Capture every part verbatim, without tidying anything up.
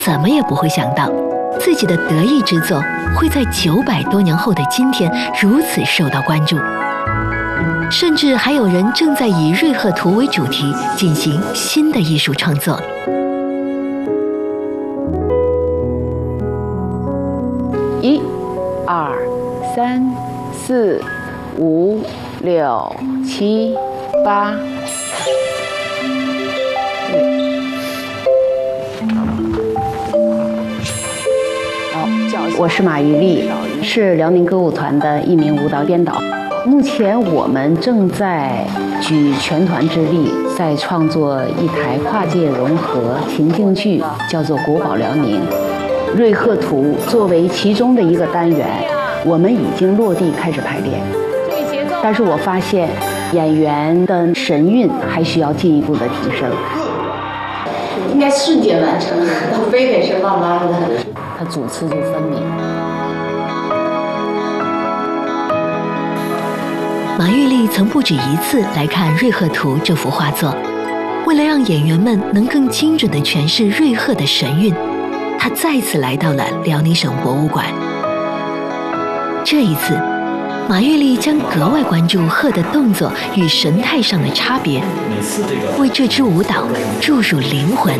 怎么也不会想到，自己的得意之作会在九百多年后的今天如此受到关注。甚至还有人正在以瑞鹤图为主题进行新的艺术创作。 一、二、三、四、五、六、七、八。我是马玉丽，是辽宁歌舞团的一名舞蹈编导。目前我们正在举全团之力，在创作一台跨界融合情境剧，叫做《国宝辽宁》。瑞鹤图作为其中的一个单元，我们已经落地开始排练。但是我发现演员的神韵还需要进一步的提升。应该瞬间完成，非得是慢慢的。它主次就分明。 马玉丽曾不止一次来看《瑞鹤图》这幅画作，为了让演员们能更精准地诠释瑞鹤的神韵，她再次来到了辽宁省博物馆。这一次，马玉丽将格外关注鹤的动作与神态上的差别，为这支舞蹈注入灵魂。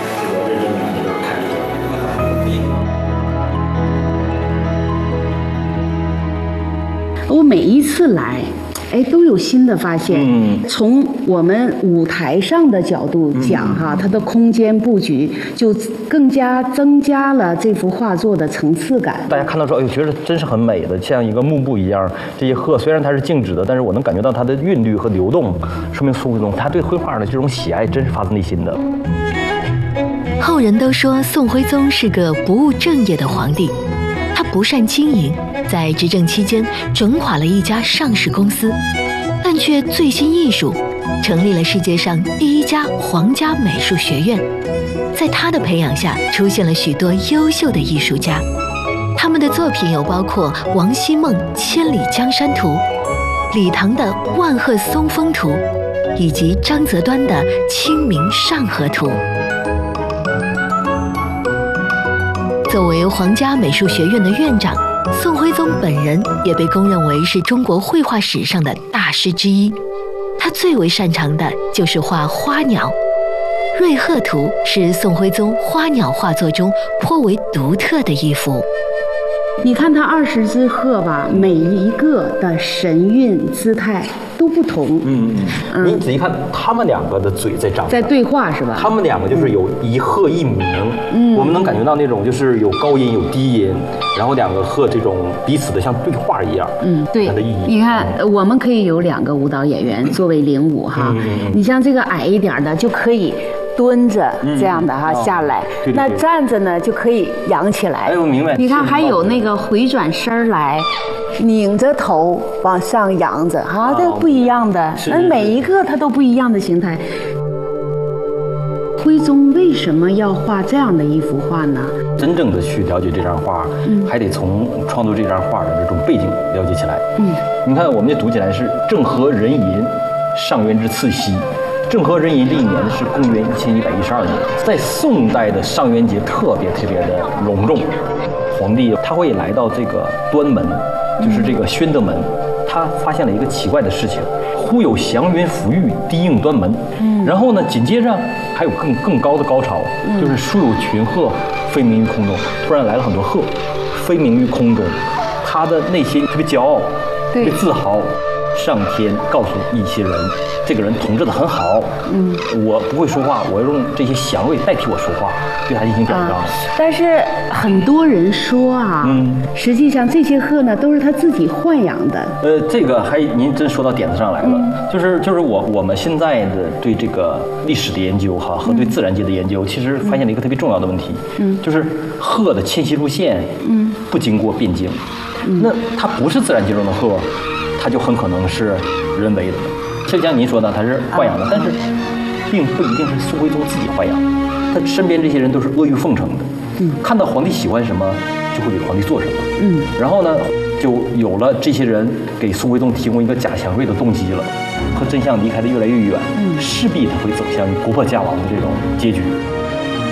我每一次来，哎，都有新的发现。嗯，从我们舞台上的角度讲，哈，它的空间布局就更加增加了这幅画作的层次感。 大家看到说，哎呦，觉得真是很美的，像一个幕布一样。这些鹤虽然它是静止的，但是我能感觉到它的韵律和流动，说明宋徽宗他对绘画的这种喜爱真是发自内心的。 后人都说宋徽宗是个不务正业的皇帝，他不善经营，在执政期间整垮了一家上市公司，但却醉心艺术，成立了世界上第一家皇家美术学院。在他的培养下，出现了许多优秀的艺术家，他们的作品有包括王希孟《千里江山图》、李唐的《万壑松风图》，以及张择端的《清明上河图》。作为皇家美术学院的院长，宋徽宗本人也被公认为是中国绘画史上的大师之一。他最为擅长的就是画花鸟，《瑞鹤图》是宋徽宗花鸟画作中颇为独特的一幅。 你看它二十只鹤吧，每一个的神韵姿态都不同。嗯嗯，你仔细看，他们两个的嘴在张， 在对话是吧？ 他们两个就是有一鹤一鸣，嗯，我们能感觉到那种就是有高音有低音，然后两个鹤这种彼此的像对话一样。嗯， 对， 它的意义。 你看，我们可以有两个舞蹈演员作为领舞哈，你像这个矮一点的就可以蹲着这样的哈、嗯、下来，对对对，那站着呢就可以扬起来。哎呦，明白。你看还有那个回转身来，拧着头往上扬着哈、啊，这不一样的。那每一个它都不一样的形态。徽宗为什么要画这样的一幅画呢？ 真正的去了解这张画，嗯，还得从创作这张画的这种背景了解起来。嗯，你看我们这读起来是郑和壬寅，上元之次夕。郑和壬寅这一年是公元一千一百一十二年，在宋代的上元节特别特别的隆重，皇帝他会来到这个端门，就是这个宣德门，他发现了一个奇怪的事情，忽有祥云抚玉，低应端门。嗯，然后呢，紧接着还有更更高的高潮，就是殊有群鹤飞鸣于空中，突然来了很多鹤，飞鸣于空中，他的内心特别骄傲，特别自豪。上天告诉一些人，这个人统治得很好，嗯，我不会说话，我要用这些祥瑞代替我说话，对他进行表彰、啊。 但是很多人说啊，嗯，实际上这些鹤呢都是他自己豢养的。 呃，这个还您真说到点子上来了，嗯、就是就是我我们现在的对这个历史的研究哈和对自然界的研究，嗯、其实发现了一个特别重要的问题，嗯，就是鹤的迁徙路线，嗯，不经过汴京，嗯、那它不是自然界中的鹤。它就很可能是人为的，就像您说的，它是豢养的，但是并不一定是宋徽宗自己豢养，他身边这些人都是阿谀奉承的，嗯，看到皇帝喜欢什么，就会给皇帝做什么，嗯，然后呢，就有了这些人给宋徽宗提供一个假祥瑞的动机了，和真相离开的越来越远，嗯，势必他会走向国破家亡的这种结局。